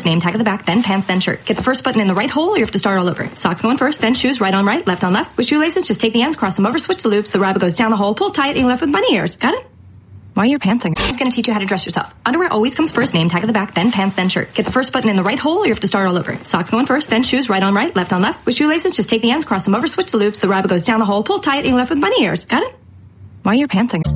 name tag at the back, then pants, then shirt. Get the first button in the right hole or you have to start all over. Socks going first, then shoes, right on right, left on left. With shoelaces, just take the ends, cross them over, switch the loops. The rabbit goes down the hole, pull tight, and you're left with bunny ears. Got it? Why are you pantsing? He's going to teach you how to dress yourself. Underwear always comes first, name tag at the back, then pants, then shirt. Get the first button in the right hole or you have to start all over. Socks going first, then shoes, right on right, left on left. With shoelaces, just take the ends, cross them over, switch the loops. The rabbit goes down the hole, pull tight, and you're left with bunny ears. Got it? Why are you pantsing?